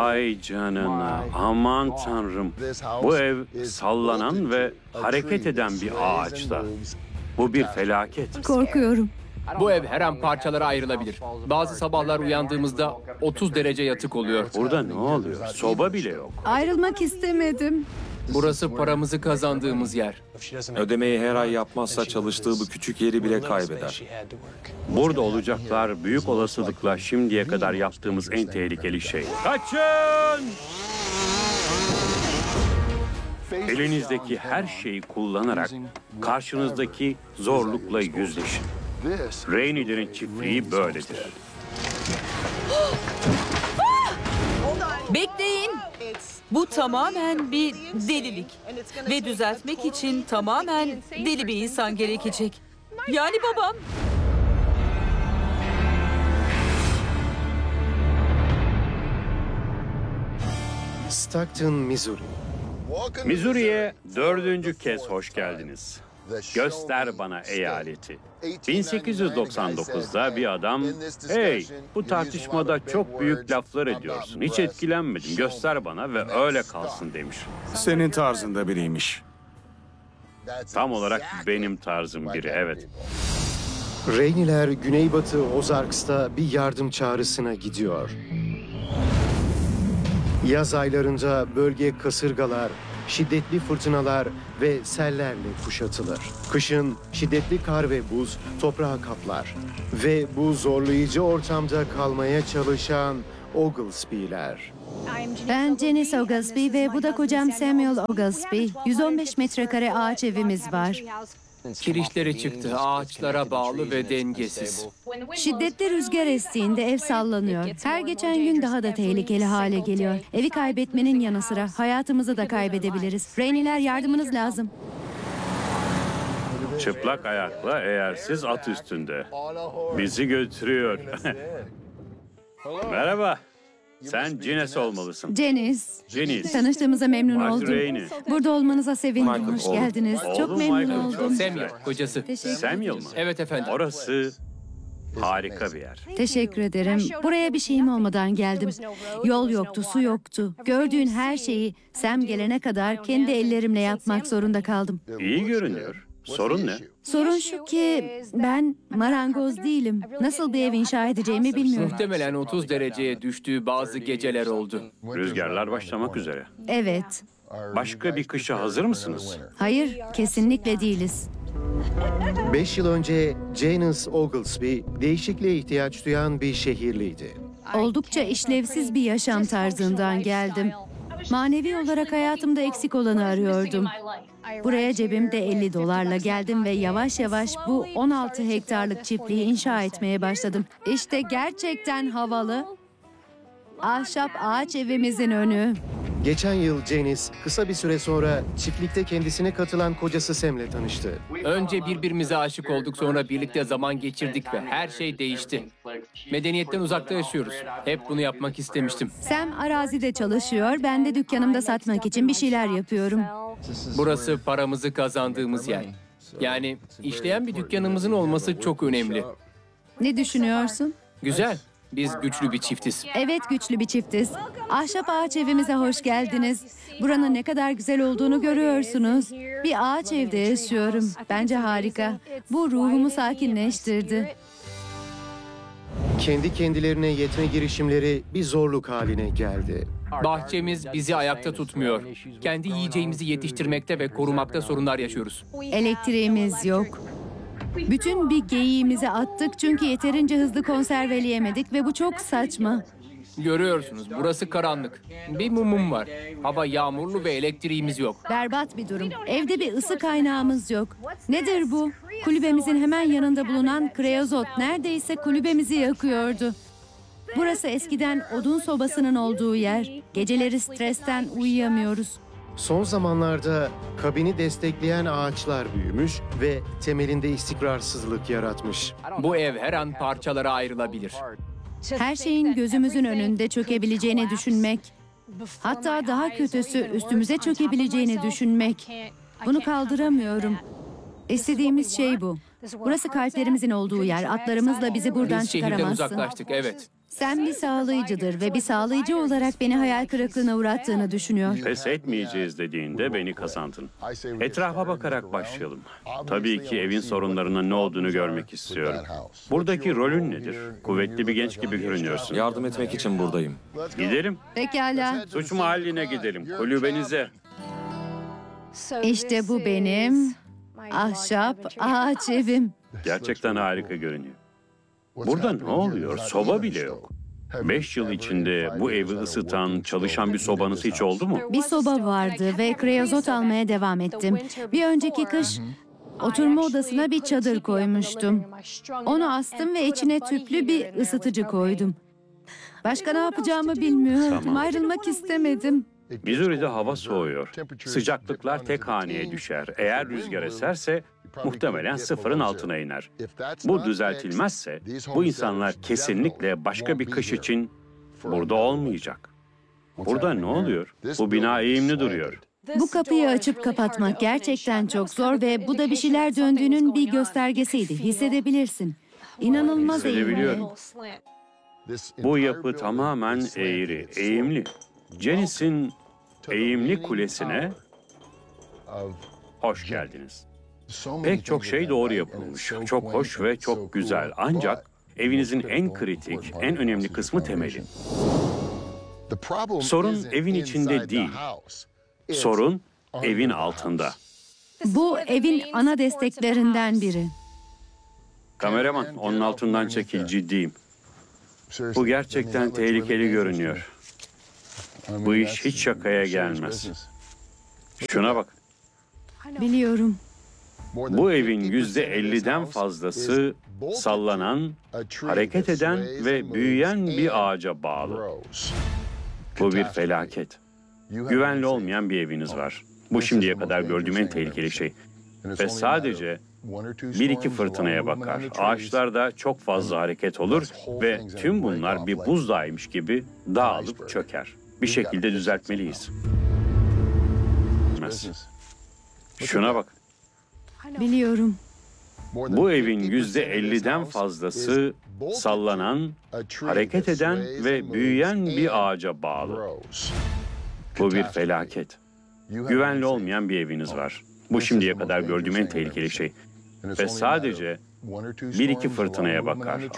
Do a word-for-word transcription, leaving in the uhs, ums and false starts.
Vay canına, aman tanrım. Bu ev sallanan ve hareket eden bir ağaçta. Bu bir felaket. Korkuyorum. Bu ev her an parçalara ayrılabilir. Bazı sabahlar uyandığımızda otuz derece yatık oluyor. Burada ne oluyor? Soba bile yok. Ayrılmak istemedim. Burası paramızı kazandığımız yer. Ödemeyi her ay yapmazsa çalıştığı bu küçük yeri bile kaybeder. Burada olacaklar büyük olasılıkla şimdiye kadar yaptığımız en tehlikeli şey. Kaçın! Elinizdeki her şeyi kullanarak karşınızdaki zorlukla yüzleşin. Rainey'lerin çiftliği böyledir. Bekleyin. Bu tamamen bir delilik. Ve düzeltmek için tamamen deli bir insan gerekecek. Yani babam. Stockton, Missouri. Missouri'ye dördüncü kez hoş geldiniz. Göster bana eyaleti. bin sekiz yüz doksan dokuzda bir adam, "Hey, bu tartışmada çok büyük laflar ediyorsun. Hiç etkilenmedim. Göster bana ve öyle kalsın." demiş. Senin tarzında biriymiş. Tam olarak benim tarzım biri, evet. Rainey'ler Güneybatı Ozarks'ta bir yardım çağrısına gidiyor. Yaz aylarında bölge kasırgalar, şiddetli fırtınalar ve sellerle kuşatılır. Kışın şiddetli kar ve buz toprağı kaplar. Ve bu zorlayıcı ortamda kalmaya çalışan Oglesby'ler. Ben Janice Oglesby ve bu da kocam Samuel Oglesby. yüz on beş metrekare ağaç evimiz var. Kirişleri çıktı, ağaçlara bağlı ve dengesiz. Şiddetli rüzgar estiğinde ev sallanıyor. Her geçen gün daha da tehlikeli hale geliyor. Evi kaybetmenin yanı sıra hayatımızı da kaybedebiliriz. Rainey'ler, yardımınız lazım. Çıplak ayakla eğersiz at üstünde. Bizi götürüyor. Merhaba. Sen Janice olmalısın. Janice. Janice. Tanıştığımıza memnun Michael oldum. Rainey. Burada olmanıza sevindim. Michael, Hoş oğlum. geldiniz. Çok Oğlum memnun Michael, oldum. çok- Samuel, kocası. Teşekkür, Samuel mı? Evet efendim. Orası harika bir yer. teşekkür ederim. Buraya bir şeyim olmadan geldim. Yol yoktu, su yoktu. Gördüğün her şeyi Sam gelene kadar kendi ellerimle yapmak zorunda kaldım. İyi görünüyor. Sorun ne? Sorun şu ki ben marangoz değilim. Nasıl bir ev inşa edeceğimi bilmiyorum. Muhtemelen otuz dereceye düştüğü bazı geceler oldu. Rüzgarlar başlamak üzere. Evet. Başka bir kışa hazır mısınız? Hayır, kesinlikle değiliz. Beş yıl önce Janice Oglesby değişikliğe ihtiyaç duyan bir şehirliydi. Oldukça işlevsiz bir yaşam tarzından geldim. Manevi olarak hayatımda eksik olanı arıyordum. Buraya cebimde elli dolarla geldim ve yavaş yavaş bu on altı hektarlık çiftliği inşa etmeye başladım. İşte gerçekten havalı. Ahşap ağaç evimizin önü. Geçen yıl Janice kısa bir süre sonra çiftlikte kendisine katılan kocası Sam'le tanıştı. Önce birbirimize aşık olduk, sonra birlikte zaman geçirdik ve her şey değişti. Medeniyetten uzakta yaşıyoruz. Hep bunu yapmak istemiştim. Sam arazide çalışıyor, ben de dükkanımda satmak için bir şeyler yapıyorum. Burası paramızı kazandığımız yer. Yani işleyen bir dükkanımızın olması çok önemli. Ne düşünüyorsun? Güzel. Biz güçlü bir çiftiz. Evet, güçlü bir çiftiz. Ahşap ağaç evimize hoş geldiniz. Buranın ne kadar güzel olduğunu görüyorsunuz. Bir ağaç evde yaşıyorum. Bence harika. Bu ruhumu sakinleştirdi. Kendi kendilerine yetme girişimleri bir zorluk haline geldi. Bahçemiz bizi ayakta tutmuyor. Kendi yiyeceğimizi yetiştirmekte ve korumakta sorunlar yaşıyoruz. Elektriğimiz yok. Bütün bir geyiğimizi attık çünkü yeterince hızlı konserveleyemedik ve bu çok saçma. Görüyorsunuz, burası karanlık. Bir mumum var. Hava yağmurlu ve elektriğimiz yok. Berbat bir durum. Evde bir ısı kaynağımız yok. Nedir bu? Kulübemizin hemen yanında bulunan kreozot neredeyse kulübemizi yakıyordu. Burası eskiden odun sobasının olduğu yer. Geceleri stresten uyuyamıyoruz. Son zamanlarda kabini destekleyen ağaçlar büyümüş ve temelinde istikrarsızlık yaratmış. Bu ev her an parçalara ayrılabilir. Her şeyin gözümüzün önünde çökebileceğini düşünmek, hatta daha kötüsü üstümüze çökebileceğini düşünmek. Bunu kaldıramıyorum. İstediğimiz şey bu. Burası kalplerimizin olduğu yer. Atlarımızla bizi buradan Biz şehirden çıkaramazsın. uzaklaştık, evet. Sen bir sağlayıcıdır ve bir sağlayıcı olarak beni hayal kırıklığına uğrattığını düşünüyor. Pes etmeyeceğiz dediğinde beni kazandın. Etrafa bakarak başlayalım. Tabii ki evin sorunlarının ne olduğunu görmek istiyorum. Buradaki rolün nedir? Kuvvetli bir genç gibi görünüyorsun. Yardım etmek için buradayım. Gidelim. Pekala. Suç mahalline gidelim. Kulübenize. İşte bu benim ahşap ağaç evim. Gerçekten harika görünüyor. Burada ne oluyor? Soba bile yok. Beş yıl içinde bu evi ısıtan, çalışan bir sobanız hiç oldu mu? Bir soba vardı ve kreyozot almaya devam ettim. Bir önceki kış oturma odasına bir çadır koymuştum. Onu astım ve içine tüplü bir ısıtıcı koydum. Başka ne yapacağımı bilmiyordum. Tamam. Ayrılmak istemedim. Missouri'de hava soğuyor. Sıcaklıklar tek haneye düşer. Eğer rüzgar eserse muhtemelen sıfırın altına iner. Bu düzeltilmezse bu insanlar kesinlikle başka bir kış için burada olmayacak. Burada ne oluyor? Bu bina eğimli duruyor. Bu kapıyı açıp kapatmak gerçekten çok zor ve bu da bir şeyler döndüğünün bir göstergesiydi. Hissedebilirsin. İnanılmaz Hissedebiliyorum. eğimli. Bu yapı tamamen eğri, eğimli. Janice'in eğimli kulesine hoş geldiniz. Pek çok şey doğru yapılmış. Çok hoş ve çok güzel. Ancak evinizin en kritik, en önemli kısmı temeli. Sorun evin içinde değil. Sorun evin altında. Bu evin ana desteklerinden biri. Kameraman, onun altından çekil, ciddiyim. Bu gerçekten tehlikeli görünüyor. Bu iş hiç şakaya gelmez. Şuna bak. Biliyorum. Bu evin yüzde elliden fazlası sallanan, hareket eden ve büyüyen bir ağaca bağlı. Bu bir felaket. Güvenli olmayan bir eviniz var. Bu şimdiye kadar gördüğüm en tehlikeli şey. Ve sadece bir iki fırtınaya bakar. Ağaçlarda çok fazla hareket olur ve tüm bunlar bir buzdağıymış gibi dağılıp çöker. Bir şekilde düzeltmeliyiz. Şuna bak. Biliyorum. Bu evin yüzde elliden fazlası sallanan, hareket eden ve büyüyen bir ağaca bağlı. Bu bir felaket. Güvenli olmayan bir eviniz var. Bu şimdiye kadar gördüğüm en tehlikeli şey. Ve sadece bir iki fırtınaya bakar.